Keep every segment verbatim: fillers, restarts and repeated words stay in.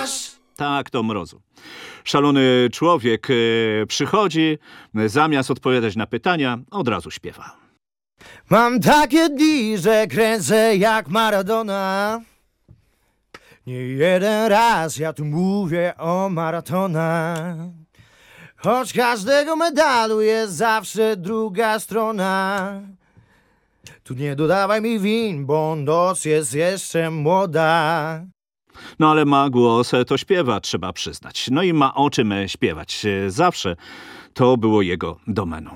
śpiewasz? Tak, to Mrozu. Szalony człowiek e, przychodzi, zamiast odpowiadać na pytania, od razu śpiewa. Mam takie dni, że kręcę jak Maradona. Nie jeden raz ja tu mówię o maratonach. Choć każdego medalu jest zawsze druga strona. Tu nie dodawaj mi win, bo noc jest jeszcze młoda. No ale ma głos, to śpiewa, trzeba przyznać. No i ma o czym śpiewać. Zawsze to było jego domeną.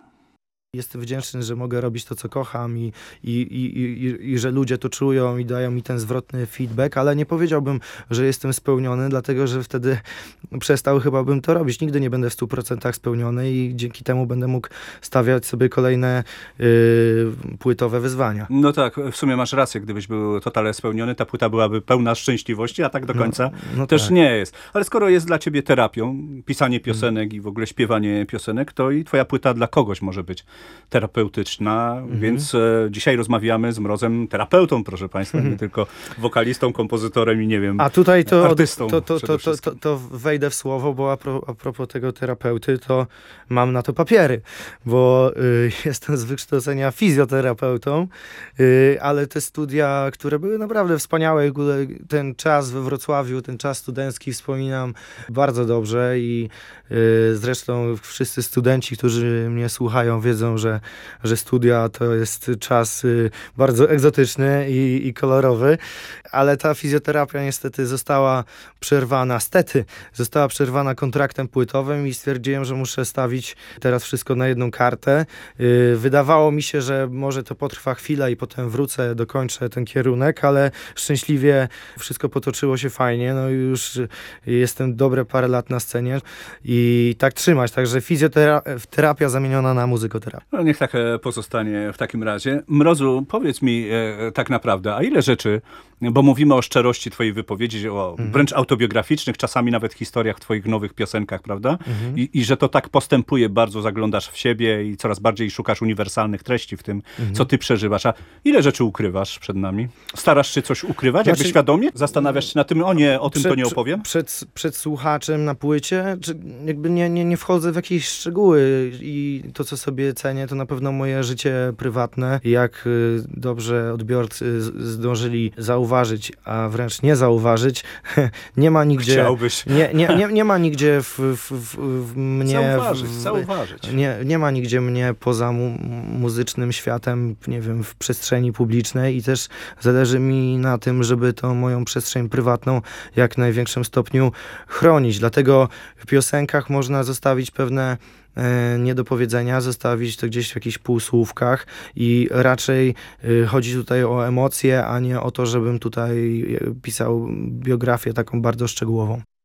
Jestem wdzięczny, że mogę robić to, co kocham i, i, i, i, i że ludzie to czują i dają mi ten zwrotny feedback, ale nie powiedziałbym, że jestem spełniony, dlatego że wtedy przestał chyba bym to robić. Nigdy nie będę w stu procentach spełniony i dzięki temu będę mógł stawiać sobie kolejne yy, płytowe wyzwania. No tak, w sumie masz rację, gdybyś był totalnie spełniony, ta płyta byłaby pełna szczęśliwości, a tak do końca no, no też tak. nie jest. Ale skoro jest dla ciebie terapią, pisanie piosenek mm. i w ogóle śpiewanie piosenek, to i twoja płyta dla kogoś może być terapeutyczna, mm-hmm. więc e, dzisiaj rozmawiamy z Mrozem terapeutą, proszę państwa, mm-hmm. nie tylko wokalistą, kompozytorem i nie wiem, a tutaj to, artystą. To, to, to, to, to, to wejdę w słowo, bo a, pro, a propos tego terapeuty, to mam na to papiery, bo y, jestem z wykształcenia fizjoterapeutą, y, ale te studia, które były naprawdę wspaniałe, ten czas we Wrocławiu, ten czas studencki wspominam bardzo dobrze i y, zresztą wszyscy studenci, którzy mnie słuchają, wiedzą, że, że studia to jest czas y, bardzo egzotyczny i, i kolorowy, ale ta fizjoterapia niestety została przerwana, stety została przerwana kontraktem płytowym i stwierdziłem, że muszę stawić teraz wszystko na jedną kartę. Y, wydawało mi się, że może to potrwa chwilę i potem wrócę, dokończę ten kierunek, ale szczęśliwie wszystko potoczyło się fajnie, no i już jestem dobre parę lat na scenie i tak trzymać, także fizjoterapia zamieniona na muzykoterapię. No niech tak pozostanie w takim razie. Mrozu, powiedz mi e, tak naprawdę, a ile rzeczy, bo mówimy o szczerości twojej wypowiedzi, o mhm. wręcz autobiograficznych, czasami nawet historiach w twoich nowych piosenkach, prawda? Mhm. I, I że to tak postępuje, bardzo zaglądasz w siebie i coraz bardziej szukasz uniwersalnych treści w tym, mhm. co ty przeżywasz. A ile rzeczy ukrywasz przed nami? Starasz się coś ukrywać, znaczy, jakby świadomie? Zastanawiasz się na tym, o nie, o tym przed, to nie opowiem? Przed, przed słuchaczem na płycie, czy jakby nie, nie, nie wchodzę w jakieś szczegóły i to, co sobie cenię, to na pewno moje życie prywatne. Jak y, dobrze odbiorcy zdążyli zauważyć, a wręcz nie zauważyć, nie ma nigdzie... Chciałbyś. Nie, nie, nie, nie ma nigdzie w, w, w, w mnie... Zauważyć, w, zauważyć. Nie, nie ma nigdzie mnie poza mu, muzycznym światem, nie wiem, w przestrzeni publicznej i też zależy mi na tym, żeby tą moją przestrzeń prywatną jak w największym stopniu chronić. Dlatego w piosenkach można zostawić pewne niedopowiedzenia, zostawić to gdzieś w jakichś półsłówkach i raczej chodzi tutaj o emocje, a nie o to, żebym tutaj pisał biografię taką bardzo szczegółową.